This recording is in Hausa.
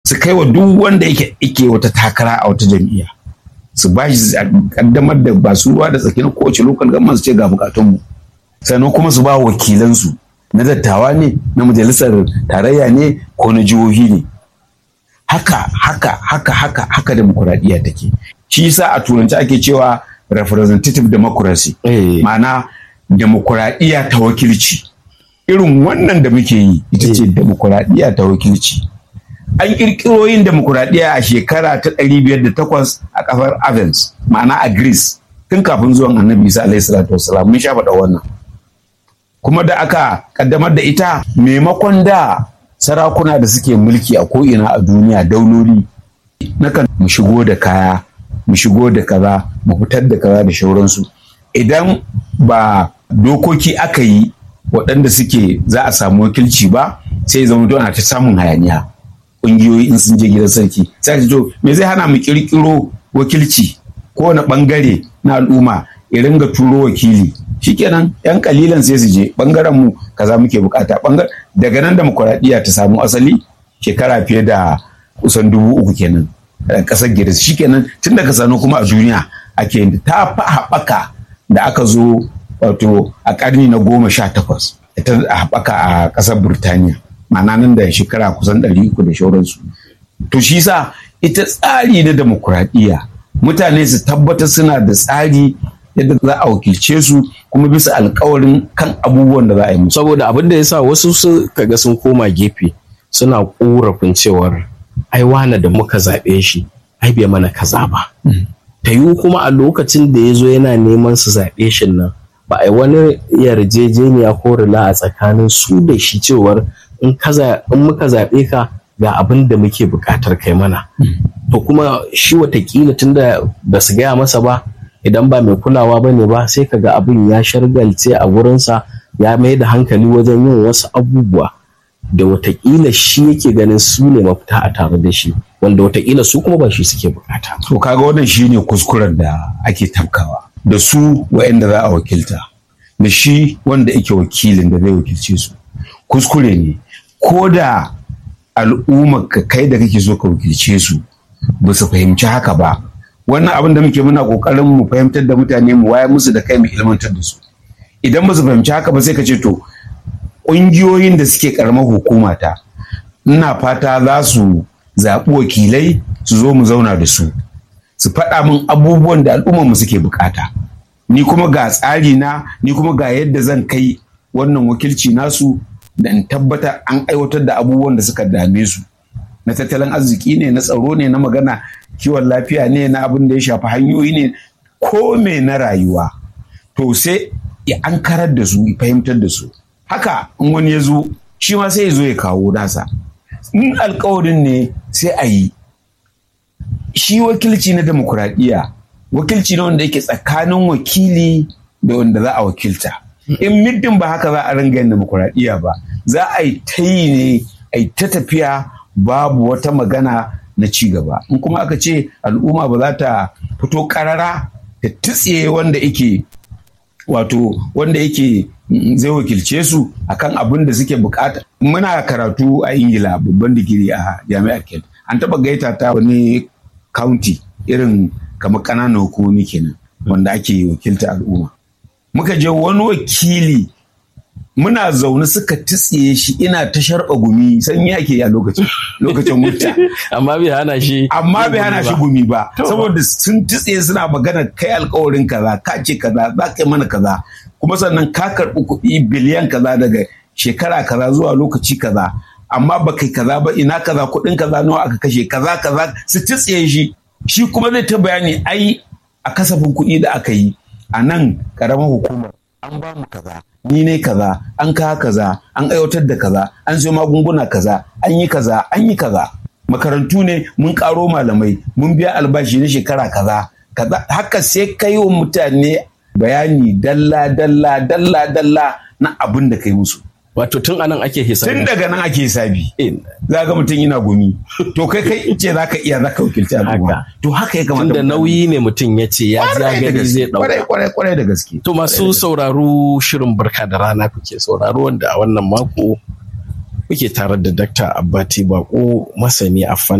su kai wa duk wanda yake wata takara a wata jam'iyya, su ba shi kaddamar da ba su ruwa da tsaki na kowace local government su ce ga bukatunmu, sannan kuma su ba wakilansu na dattawa ne, na majalisar tarayya ne, ko na jihohi ne. Haka demokuraɗiyya take. Shi yasa a turanci ake cewa representative democracy, ma'ana demokuraɗiyya ta wakilci. Irin wannan da muke yi ita ce demokuraɗiyya ta wakilci. An ƙirƙiro yin demokuraɗiyya a shekara ta 508 a ƙasar Athens, ma'ana a Greece, tun kafin zuwan Annabi Isa alaihi salatu wassalam. Mun sha faɗa wannan. Kuma da aka ƙaddamar da ita, maimakon da sarakuna da suke mulki a ko'ina a duniya, dauloli, nakan mu shigo da kaya, mu shigo da kaza, mu fitar da kaza da shauransu. Idan ba dokoki aka yi waɗanda suke za a samu wakilci ba, sai zama ana ta samun hayaniya. Ƙungiyoyi in sun je gidan sarki sai to me zai hana mu ƙirƙiro wakilci kowane ɓangare na al'umma ya ringa turo wakili, shikenan yan kalilan sai su je ɓangaren mu kaza muke bukata. Daga nan demokuraɗiyya ta samu asali shekara fiye da kusan 3000 kenan a ƙasar Giris. Shikenan tun daga sano kuma a duniya ake ta haɓaka da aka zo wato a ƙarni na 18 ta haɓaka a ƙasar Burtaniya, ma'ana nan da shekara kusan 300 da shauransu. To shi sa ita tsari na demokuraɗiyya mutane su tabbatar suna da tsari yadda za a wakilce su kuma bisa alkawarin kan abubuwan da za a yi musu. Saboda abin da ya sa wasu su kaga sun koma gefe suna korafin cewar ai wane da muka zaɓe shi ai bai mana kaza ba. Ta yiwu kuma a lokacin da ya zo yana neman su zaɓe shi nan ba a yi wani yarjejeniya ko rila a tsakanin su da shi cewar in muka zaɓe ka ga abin da muke buƙatar kai mana. To kuma shi watakila tunda ba su gaya masa ba, idan ba mai kulawa ba ne ba, sai kaga abin ya shargalce a wurinsa, ya mai da hankali wajen yin wasu abubuwa da watakila shi yake ganin su ne mafita a tare da shi, wanda watakila su kuma ba shi suke bukata. To kaga wannan shi ne kuskuren da ake tafkawa da su wa'anda za a wakilta da shi wanda yake wakilin da zai wakilce su. Kuskure ne, ko da al'ummar ka kai da kake so ka wakilce su ba su fahimci haka ba. Wannan abin da muke muna kokarin mu fahimtar da mutane, mu wayar musu da kai, mu ilmantar da su. Idan ba su fahimci haka ba sai ka ce to ƙungiyoyin da suke karamar hukuma ta, ina fata za su zaɓi wakilai su zo mu zauna da su faɗa min abubuwan da al'ummar mu suke bukata. Ni kuma ga tsari na, ni kuma ga yadda zan kai wannan wakilci nasu da in tabbatar an aiwatar da abubuwan da suka dame su. Na tattalin arziki ne, na tsaro ne, na magana kiwon lafiya ne, na abin da ya shafi hanyoyi ne, ko me na rayuwa. To sai ya ankarar da su, ya fahimtar da su. Haka in wani ya zo shi ma sai ya zo ya kawo nasa. In alkawarin ne sai a yi. Shi wakilci na demokuraɗiyya wakilci ne wanda yake tsakanin wakili da wanda za a wakilta. In middin ba haka za a ringa yin demokuraɗiyya ba, za a yi ta yi ne, a yi ta tafiya babu wata magana na ci gaba. In kuma aka ce al'umma ba za ta fito karara ta tutse wanda yake zai wakilce su akan abin da suke bukata. Muna karatu a Ingila, babban digiri a jami'ar Kent. An taba gaita ta wani county irin kamar ƙananan hukumomi kenan wanda ake wakilta al'umma. Muka je wani wakili muna zaune suka tsiye shi, ina ta sharɓa gumi, sanyi ake a lokacin wuta. Amma bai hana shi gumi ba, saboda sun tsiye suna magana kai alkawarin kaza, ka ce kaza, za ka yi mana kaza, kuma sannan ka karɓi kuɗi biliyan kaza daga shekara kaza zuwa lokaci kaza, amma ba kai kaza ba, ina kaza, kuɗin kaza nawa aka kashe, kaza su tsiye shi kuma zai ta bayani ai a kasafin kuɗi da aka yi a nan ƙaramar hukumar an ba mu kaza, ni ne kaza, an kawo kaza, an aiwatar da kaza, an siyo magunguna kaza, an yi kaza. Makarantu ne mun karo malamai, mun biya albashi na shekara kaza. Haka sai kai wa mutane bayani dalla na abin da kai musu. Wato tun anan ake hisabi. Tun daga nan ake hisabi. Za ga mutum yana gumi. To kai ce za ka iya, za ka wakilci al'umma. To haka ya kamata. Tunda nauyi ne mutum ya ce ya gani zai ɗauka. Kwarai da gaske. To masu sauraro shirin barka da rana kuke sauraro, wanda a wannan mako Kuke tare da Dr. Abbati Bako, masani a